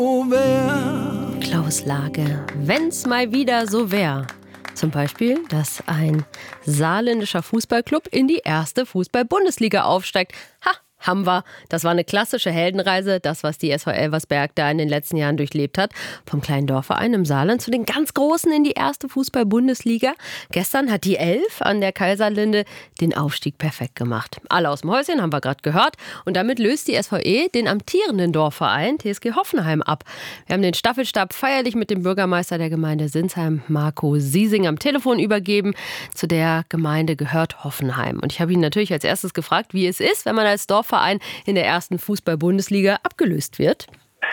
Klaus Lage, wenn's mal wieder so wär. Zum Beispiel, dass ein saarländischer Fußballclub in die erste Fußball-Bundesliga aufsteigt. Ha, haben wir. Das war eine klassische Heldenreise, das, was die SV Elversberg da in den letzten Jahren durchlebt hat. Vom kleinen Dorfverein im Saarland zu den ganz Großen in die erste Fußball-Bundesliga. Gestern hat die 11 an der Kaiserlinde den Aufstieg perfekt gemacht. Alle aus dem Häuschen, haben wir gerade gehört. Und damit löst die SVE den amtierenden Dorfverein TSG Hoffenheim ab. Wir haben den Staffelstab feierlich mit dem Bürgermeister der Gemeinde Sinsheim, Marco Siesing, am Telefon übergeben. Zu der Gemeinde gehört Hoffenheim. Und ich habe ihn natürlich als erstes gefragt, wie es ist, wenn man als Dorfverein in der ersten Fußball-Bundesliga abgelöst wird.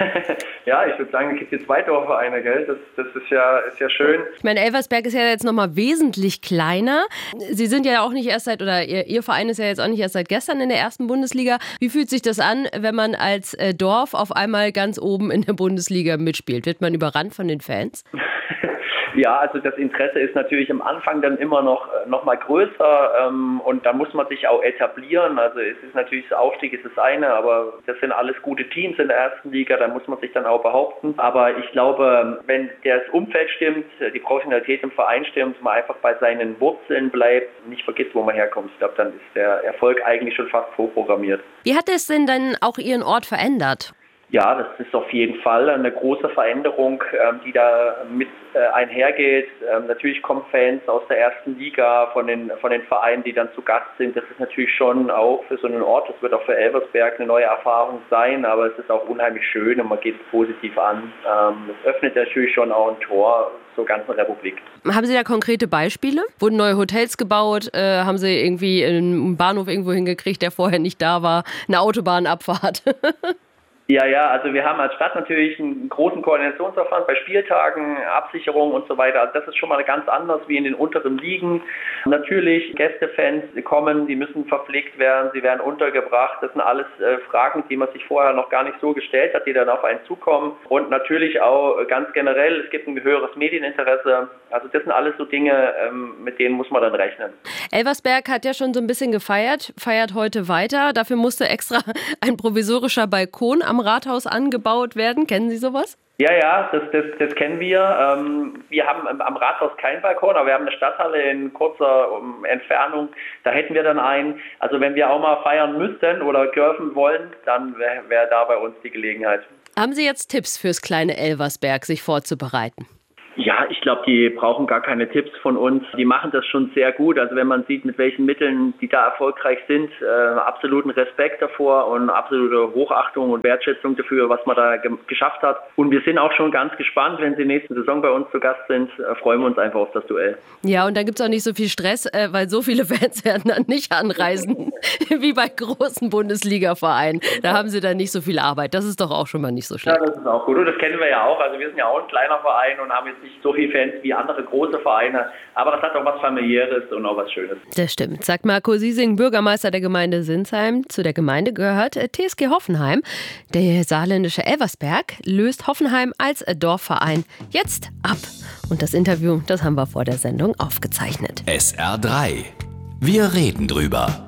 Ja, ich würde sagen, es gibt hier 2 Dorfvereine, gell? Das ist ja schön. Ich meine, Elversberg ist ja jetzt nochmal wesentlich kleiner. Sie sind ja auch nicht erst seit, oder Ihr Verein ist ja jetzt auch nicht erst seit gestern in der ersten Bundesliga. Wie fühlt sich das an, wenn man als Dorf auf einmal ganz oben in der Bundesliga mitspielt? Wird man überrannt von den Fans? Ja, also das Interesse ist natürlich am Anfang dann immer noch mal größer und da muss man sich auch etablieren. Also es ist natürlich, der Aufstieg ist das eine, aber das sind alles gute Teams in der ersten Liga, da muss man sich dann auch behaupten. Aber ich glaube, wenn das Umfeld stimmt, die Professionalität im Verein stimmt, man einfach bei seinen Wurzeln bleibt, nicht vergisst, wo man herkommt, ich glaube, dann ist der Erfolg eigentlich schon fast vorprogrammiert. Wie hat es denn dann auch Ihren Ort verändert? Ja, das ist auf jeden Fall eine große Veränderung, die da mit einhergeht. Natürlich kommen Fans aus der ersten Liga von den Vereinen, die dann zu Gast sind. Das ist natürlich schon auch für so einen Ort, das wird auch für Elversberg eine neue Erfahrung sein, aber es ist auch unheimlich schön und man geht es positiv an. Es öffnet natürlich schon auch ein Tor zur ganzen Republik. Haben Sie da konkrete Beispiele? Wurden neue Hotels gebaut? Haben Sie irgendwie einen Bahnhof irgendwo hingekriegt, der vorher nicht da war? Eine Autobahnabfahrt? Ja, also wir haben als Stadt natürlich einen großen Koordinationsaufwand bei Spieltagen, Absicherung und so weiter. Also das ist schon mal ganz anders wie in den unteren Ligen. Natürlich, Gästefans kommen, die müssen verpflegt werden, sie werden untergebracht. Das sind alles Fragen, die man sich vorher noch gar nicht so gestellt hat, die dann auf einen zukommen. Und natürlich auch ganz generell, es gibt ein höheres Medieninteresse. Also das sind alles so Dinge, mit denen muss man dann rechnen. Elversberg hat ja schon so ein bisschen gefeiert, feiert heute weiter. Dafür musste extra ein provisorischer Balkon am Rathaus angebaut werden. Kennen Sie sowas? Ja, das kennen wir. Wir haben am Rathaus keinen Balkon, aber wir haben eine Stadthalle in kurzer Entfernung. Da hätten wir dann einen. Also wenn wir auch mal feiern müssten oder dürfen wollen, dann wäre da bei uns die Gelegenheit. Haben Sie jetzt Tipps fürs kleine Elversberg, sich vorzubereiten? Ja, ich glaube, die brauchen gar keine Tipps von uns. Die machen das schon sehr gut. Also wenn man sieht, mit welchen Mitteln die da erfolgreich sind, absoluten Respekt davor und absolute Hochachtung und Wertschätzung dafür, was man da geschafft hat. Und wir sind auch schon ganz gespannt, wenn sie nächste Saison bei uns zu Gast sind, freuen wir uns einfach auf das Duell. Ja, und dann gibt es auch nicht so viel Stress, weil so viele Fans werden dann nicht anreisen wie bei großen Bundesliga-Vereinen. Da haben sie dann nicht so viel Arbeit. Das ist doch auch schon mal nicht so schlecht. Ja, das ist auch gut. Und das kennen wir ja auch. Also wir sind ja auch ein kleiner Verein und haben jetzt nicht so viele Fans wie andere große Vereine. Aber das hat auch was Familiäres und auch was Schönes. Das stimmt, sagt Marco Siesing, Bürgermeister der Gemeinde Sinsheim. Zu der Gemeinde gehört TSG Hoffenheim. Der saarländische Elversberg löst Hoffenheim als Dorfverein jetzt ab. Und das Interview, das haben wir vor der Sendung aufgezeichnet. SR3. Wir reden drüber.